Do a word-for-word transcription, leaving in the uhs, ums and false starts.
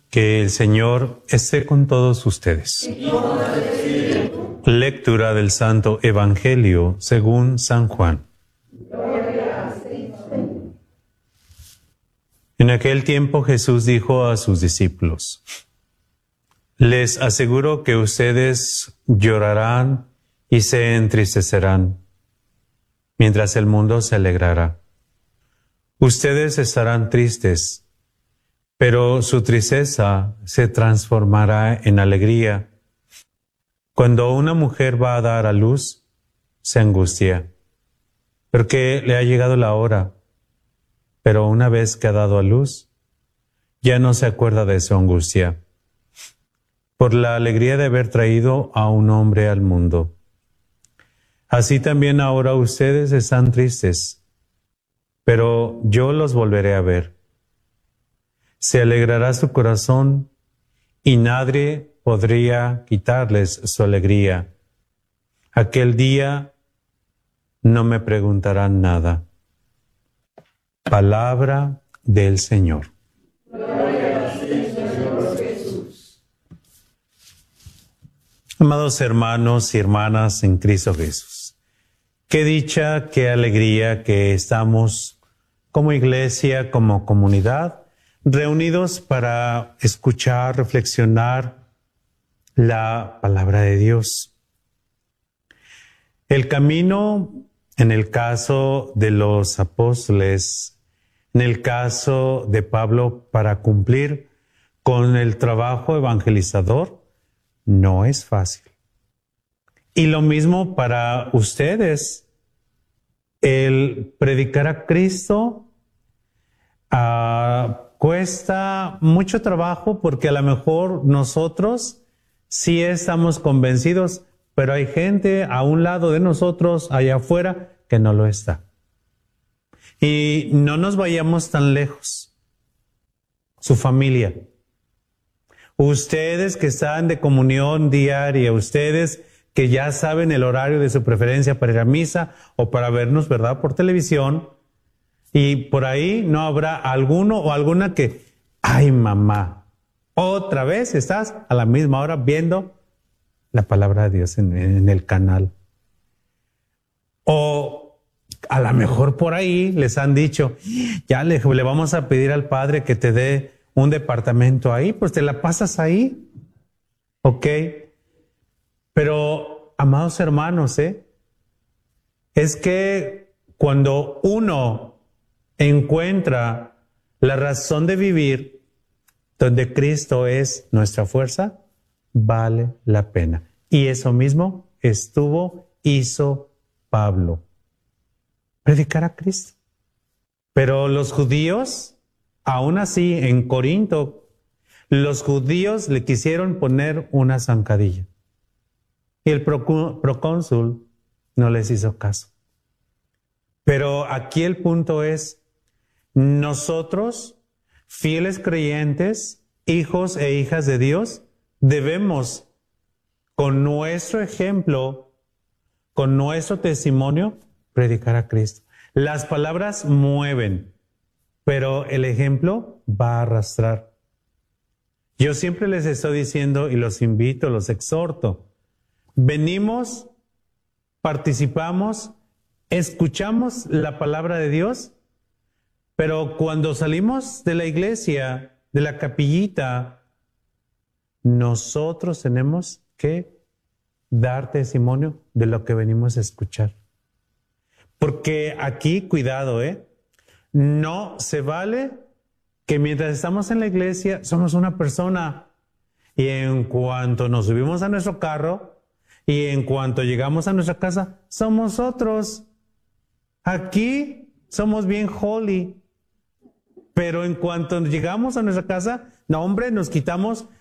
Que el Señor esté con todos ustedes. Lectura del Santo Evangelio según San Juan. En aquel tiempo Jesús dijo a sus discípulos: les aseguro que ustedes llorarán y se entristecerán, mientras el mundo se alegrará. Ustedes estarán tristes, pero su tristeza se transformará en alegría. Cuando una mujer va a dar a luz, se angustia, porque le ha llegado la hora. Pero una vez que ha dado a luz, ya no se acuerda de su angustia, por la alegría de haber traído a un hombre al mundo. Así también ahora ustedes están tristes, pero yo los volveré a ver. Se alegrará su corazón y nadie podría quitarles su alegría. Aquel día no me preguntarán nada. Palabra del Señor. Gloria a ti, Señor Jesús. Amados hermanos y hermanas en Cristo Jesús, qué dicha, qué alegría que estamos como iglesia, como comunidad, reunidos para escuchar, reflexionar la palabra de Dios. El camino, en el caso de los apóstoles, en el caso de Pablo, para cumplir con el trabajo evangelizador, no es fácil. Y lo mismo para ustedes. El predicar a Cristo uh, cuesta mucho trabajo, porque a lo mejor nosotros sí estamos convencidos, pero hay gente a un lado de nosotros, allá afuera, que no lo está. Y no nos vayamos tan lejos. Su familia. Ustedes que están de comunión diaria, ustedes que ya saben el horario de su preferencia para ir a misa o para vernos, ¿verdad?, por televisión. Y por ahí no habrá alguno o alguna que, ay mamá, otra vez estás a la misma hora viendo la palabra de Dios en, en el canal. O a lo mejor por ahí les han dicho, ya le, le vamos a pedir al Padre que te dé un departamento ahí, pues te la pasas ahí. ¿Ok? Pero, amados hermanos, ¿eh? es que cuando uno encuentra la razón de vivir, donde Cristo es nuestra fuerza, vale la pena. Y eso mismo estuvo, hizo Pablo. Predicar a Cristo. Pero los judíos, aún así, en Corinto, los judíos le quisieron poner una zancadilla. Y el procónsul no les hizo caso. Pero aquí el punto es, nosotros, fieles creyentes, hijos e hijas de Dios, debemos, con nuestro ejemplo, con nuestro testimonio, predicar a Cristo. Las palabras mueven, pero el ejemplo va a arrastrar. Yo siempre les estoy diciendo y los invito, los exhorto. Venimos, participamos, escuchamos la palabra de Dios, pero cuando salimos de la iglesia, de la capillita, nosotros tenemos que dar testimonio de lo que venimos a escuchar. Porque aquí, cuidado, ¿eh? No se vale que mientras estamos en la iglesia somos una persona y en cuanto nos subimos a nuestro carro y en cuanto llegamos a nuestra casa somos otros. Aquí somos bien holy, pero en cuanto llegamos a nuestra casa, no hombre, nos quitamos